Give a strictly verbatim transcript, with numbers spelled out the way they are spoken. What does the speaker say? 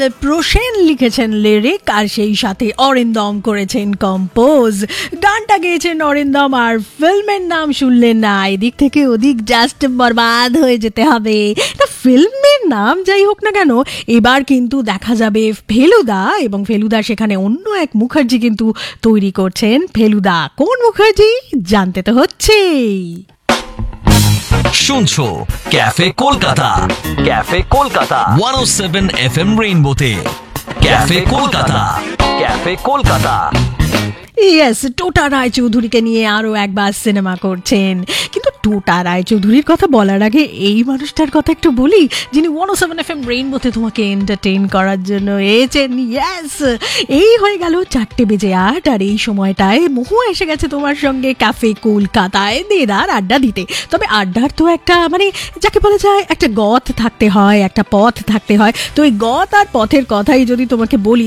প্রসেন লিখেছেন লিরিক, আর সেই সাথে অরিন্দম করেছেন কম্পোজ। গানটা গেয়েছেন অরিন্দম, আর ফিল্মের নাম শুনলেন না, এদিক থেকে ওদিক জাস্ট বরবাদ হয়ে যেতে হবে। ফিল্মের নাম যাই হোক না কেন, এবার কিন্তু দেখা যাবে ফেলুদা, এবং ফেলুদা সেখানে অন্য এক মুখার্জি কিন্তু তৈরি করছেন। ফেলুদা কোন মুখার্জি জানতে তো হচ্ছেই। শুনছো ক্যাফে কলকাতা, ক্যাফে কলকাতা একশো সাত F M রেইনবোতে। Cafe Kolkata, cafe Kolkata. Yes, টোটা রায়চৌধুরীকে নিয়ে আরও একবার সিনেমা করছেন। কিন্তু টোটা রায়চৌধুরীর কথা বলার আগে এই মানুষটার কথা একটু বলি, যিনি ওয়ান ও সেভেন এফ এম রেইনবোতে তোমাকে এন্টারটেইন করার জন্য এসেছেন। ইয়েস, এই হয়ে গেল চারটে বেজে আট, আর এই সময়টায় মহু এসে গেছে তোমার সঙ্গে ক্যাফে কলকাতায় দেদার আড্ডা দিতে। তবে আড্ডার তো একটা মানে যাকে বলা যায় একটা গত থাকতে হয়, একটা পথ থাকতে হয়। তো এই গত আর পথের কথাই যদি তোমাকে বলি,